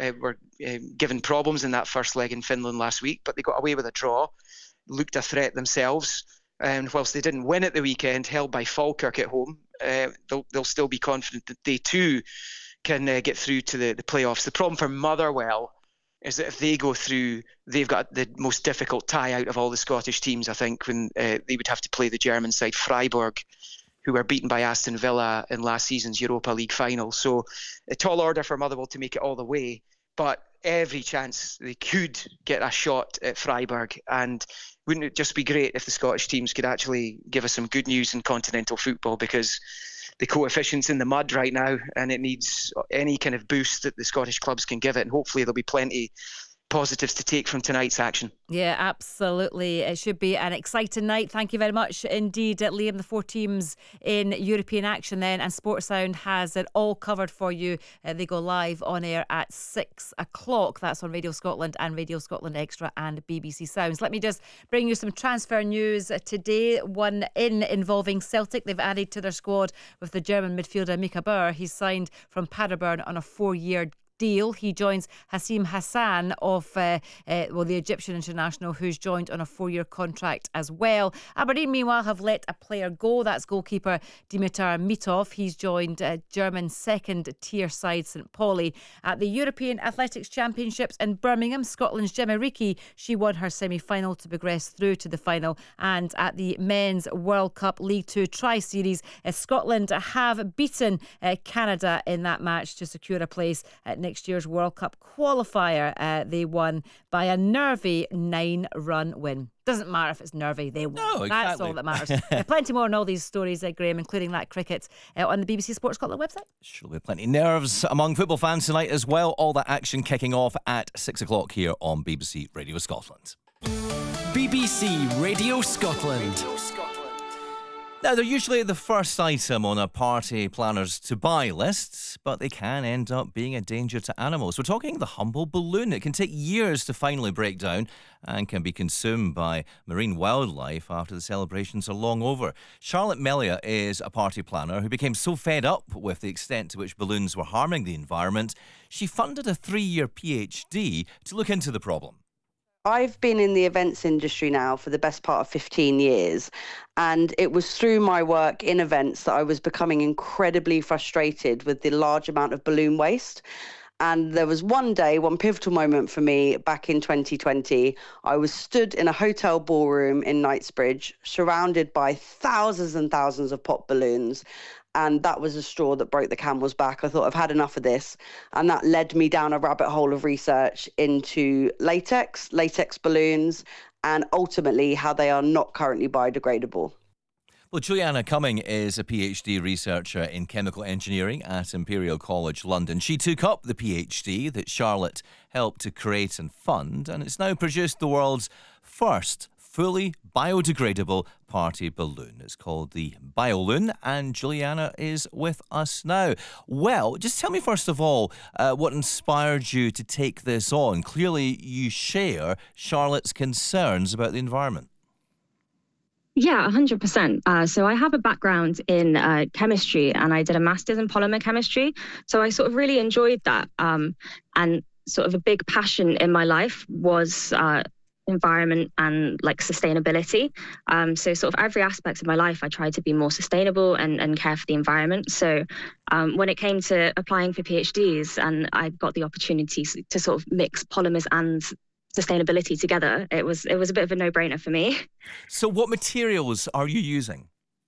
were given problems in that first leg in Finland last week, but they got away with a draw, looked a threat themselves. And whilst they didn't win at the weekend, held by Falkirk at home, they'll still be confident that they too can get through to the playoffs. The problem for Motherwell is that if they go through, they've got the most difficult tie out of all the Scottish teams, I think, when they would have to play the German side Freiburg, who were beaten by Aston Villa in last season's Europa League final. So a tall order for Motherwell to make it all the way, but every chance they could get a shot at Freiburg. And wouldn't it just be great if the Scottish teams could actually give us some good news in continental football, because the coefficient's in the mud right now and it needs any kind of boost that the Scottish clubs can give it, and hopefully there'll be plenty positives to take from tonight's action. Yeah, absolutely. It should be an exciting night. Thank you very much indeed, Liam. The 4 teams in European action then, and Sportsound has it all covered for you. They go live on air at 6 o'clock. That's on Radio Scotland and Radio Scotland Extra and BBC Sounds. Let me just bring you some transfer news today. One involving Celtic. They've added to their squad with the German midfielder Mika Bauer. He's signed from Paderborn on a 4-year deal. He joins Hassim Hassan of the Egyptian international, who's joined on a 4-year contract as well. Aberdeen, meanwhile, have let a player go. That's goalkeeper Dimitar Mitov. He's joined German second-tier side St. Pauli. At the European Athletics Championships in Birmingham, Scotland's Gemma Reekie, she won her semi-final to progress through to the final. And at the Men's World Cup League 2 Tri-Series, Scotland have beaten Canada in that match to secure a place at next year's World Cup qualifier. They won by a nervy 9-run win. Doesn't matter if it's nervy, they won. No, exactly. That's all that matters. Plenty more on all these stories, Graham, including that cricket on the BBC Sports Scotland website. Sure, there'll be plenty of nerves among football fans tonight as well. All that action kicking off at 6 o'clock here on BBC Radio Scotland. BBC Radio Scotland. Now, they're usually the first item on a party planner's to-buy lists, but they can end up being a danger to animals. We're talking the humble balloon. It can take years to finally break down and can be consumed by marine wildlife after the celebrations are long over. Charlotte Melia is a party planner who became so fed up with the extent to which balloons were harming the environment, she funded a 3-year PhD to look into the problem. I've been in the events industry now for the best part of 15 years, and it was through my work in events that I was becoming incredibly frustrated with the large amount of balloon waste. And there was one pivotal moment for me back in 2020. I was stood in a hotel ballroom in Knightsbridge, surrounded by thousands and thousands of pop balloons. And that was a straw that broke the camel's back. I thought, I've had enough of this. And that led me down a rabbit hole of research into latex balloons, and ultimately how they are not currently biodegradable. Well, Juliana Cumming is a PhD researcher in chemical engineering at Imperial College London. She took up the PhD that Charlotte helped to create and fund, and it's now produced the world's first fully biodegradable party balloon. It's called the Bioloon, and Juliana is with us now. Well, just tell me first of all, what inspired you to take this on? Clearly you share Charlotte's concerns about the environment. Yeah, 100%. So I have a background in chemistry, and I did a master's in polymer chemistry. So I sort of really enjoyed that. And sort of a big passion in my life was environment and like sustainability. So sort of every aspect of my life, I tried to be more sustainable and care for the environment. So when it came to applying for PhDs and I got the opportunity to sort of mix polymers and sustainability together, it was a bit of a no-brainer for me. So what materials are you using?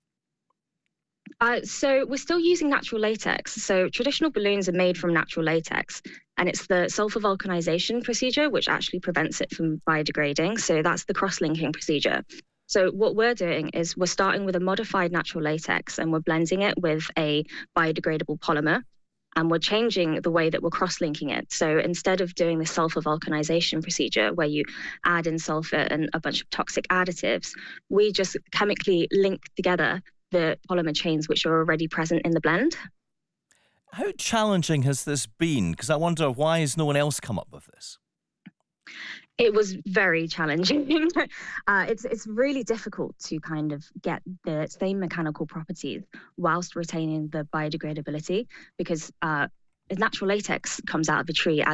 So we're still using natural latex. So traditional balloons are made from natural latex, and it's the sulfur vulcanization procedure which actually prevents it from biodegrading. So that's the cross-linking procedure. So what we're doing is we're starting with a modified natural latex and we're blending it with a biodegradable polymer, and we're changing the way that we're cross-linking it. So instead of doing the sulfur vulcanization procedure where you add in sulfur and a bunch of toxic additives, we just chemically link together the polymer chains which are already present in the blend. How challenging has this been? Because I wonder, why has no one else come up with this? It was very challenging. It's really difficult to kind of get the same mechanical properties whilst retaining the biodegradability, because natural latex comes out of a tree as